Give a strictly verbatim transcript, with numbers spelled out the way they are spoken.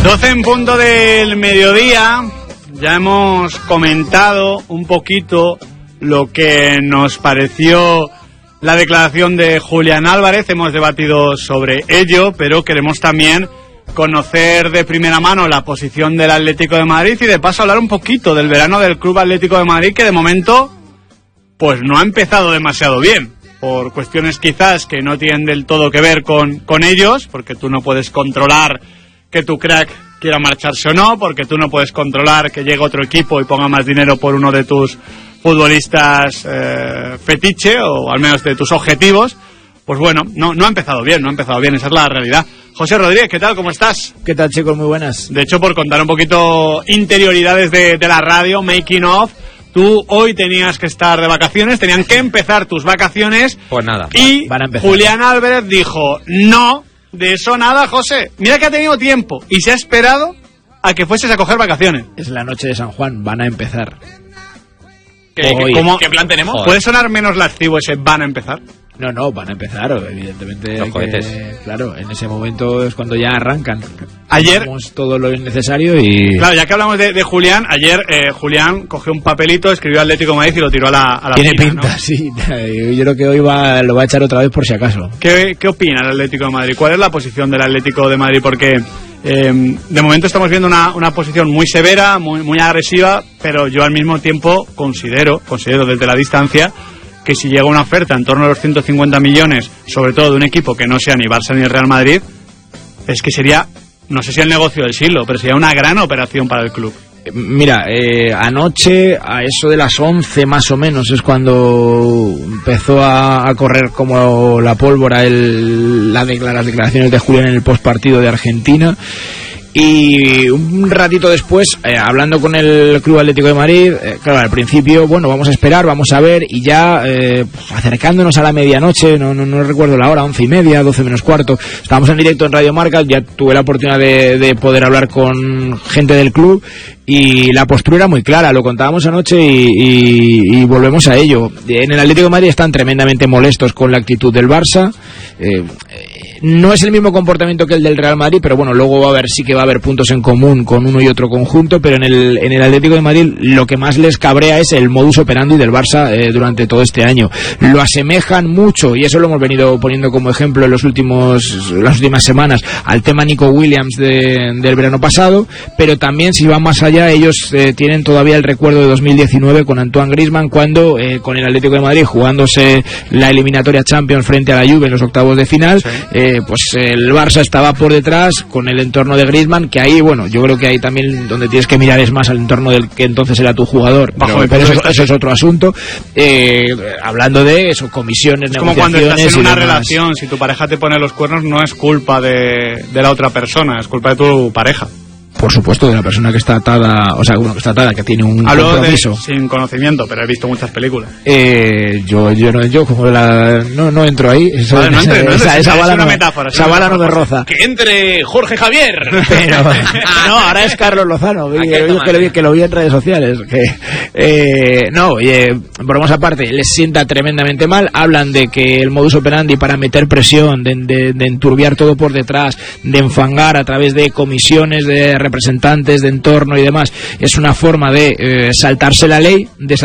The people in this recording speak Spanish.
doce en punto del mediodía. Ya hemos comentado un poquito lo que nos pareció la declaración de Julián Álvarez. Hemos debatido sobre ello, pero queremos también conocer de primera mano la posición del Atlético de Madrid y de paso hablar un poquito del verano del Club Atlético de Madrid, que de momento pues no ha empezado demasiado bien, por cuestiones quizás que no tienen del todo que ver con, con ellos, porque tú no puedes controlar que tu crack quiera marcharse o no, porque tú no puedes controlar que llegue otro equipo y ponga más dinero por uno de tus futbolistas eh, fetiche, o al menos de tus objetivos. Pues bueno, no, no ha empezado bien, no ha empezado bien, esa es la realidad. José Rodríguez, ¿qué tal? ¿Cómo estás? ¿Qué tal, chicos? Muy buenas. De hecho, por contar un poquito interioridades de, de la radio, making of, tú hoy tenías que estar de vacaciones, tenían que empezar tus vacaciones. Pues nada, y van a empezar. Julián Álvarez dijo, no, de eso nada, José. Mira que ha tenido tiempo y se ha esperado a que fueses a coger vacaciones. Es la noche de San Juan, van a empezar. ¿Qué, Hoy. ¿cómo, ¿Qué plan tenemos? ¿Puede sonar menos lascivo ese van a empezar? No, no, van a empezar, evidentemente. Los hay cohetes. que, claro, en ese momento es cuando ya arrancan. Ayer Hacemos todo lo necesario y... Claro, ya que hablamos de, de Julián, ayer eh, Julián cogió un papelito, escribió Atlético de Madrid y lo tiró a la, a la Tiene piscina, pinta, ¿no? sí. Yo creo que hoy va, lo va a echar otra vez por si acaso. ¿Qué, ¿Qué opina el Atlético de Madrid? ¿Cuál es la posición del Atlético de Madrid? Porque eh, de momento estamos viendo una, una posición muy severa, muy, muy agresiva, pero yo al mismo tiempo considero, considero desde la distancia, que si llega una oferta en torno a los ciento cincuenta millones, sobre todo de un equipo que no sea ni Barça ni el Real Madrid, es que sería, no sé si el negocio del siglo, pero sería una gran operación para el club. Mira, eh, anoche a eso de las once más o menos es cuando empezó a, a correr como la pólvora el, la decla, las declaraciones de Julián en el postpartido de Argentina. Y un ratito después, eh, hablando con el Club Atlético de Madrid, eh, claro, al principio, bueno, vamos a esperar, vamos a ver, y ya eh, pues, acercándonos a la medianoche, no, no, no recuerdo la hora, once y media, doce menos cuarto, estábamos en directo en Radio Marca, ya tuve la oportunidad de, de poder hablar con gente del club, y la postura era muy clara, lo contábamos anoche y, y, y volvemos a ello. En el Atlético de Madrid están tremendamente molestos con la actitud del Barça. Eh, no es el mismo comportamiento que el del Real Madrid, pero bueno, luego va a haber, sí que va a haber puntos en común con uno y otro conjunto, pero en el, en el Atlético de Madrid lo que más les cabrea es el modus operandi del Barça eh, durante todo este año. Lo asemejan mucho, y eso lo hemos venido poniendo como ejemplo en los últimos, las últimas semanas, al tema Nico Williams de, del verano pasado, pero también, si van más allá, ellos eh, tienen todavía el recuerdo de dos mil diecinueve con Antoine Griezmann, cuando eh, con el Atlético de Madrid, jugándose la eliminatoria Champions frente a la Juve en los octavos de final, sí. eh, pues el Barça estaba por detrás con el entorno de Griezmann, que ahí, bueno, yo creo que ahí también donde tienes que mirar es más al entorno del que entonces era tu jugador, pero, Bajo, pero eso, eso es otro asunto. Eh, hablando de eso, comisiones, es como cuando estás en una demás. relación, si tu pareja te pone los cuernos, no es culpa de, de la otra persona, es culpa de tu pareja. Por supuesto, de la persona que está atada, o sea, bueno, que está atada, que tiene un Hablo compromiso. De, sin conocimiento, pero he visto muchas películas. Eh, yo, yo no, yo como la, no, no entro ahí. Eso, vale, no entre, no entre, esa, esa es bala una no, metáfora. Esa bala no me roza. Que entre Jorge Javier. Pero, no, ahora es Carlos Lozano, que, que, que, lo vi, que lo vi en redes sociales. Que, eh, no, oye, bromas aparte, les sienta tremendamente mal. Hablan de que el modus operandi para meter presión, de, de, de enturbiar todo por detrás, de enfangar a través de comisiones de representantes de entorno y demás, es una forma de eh, saltarse la ley, de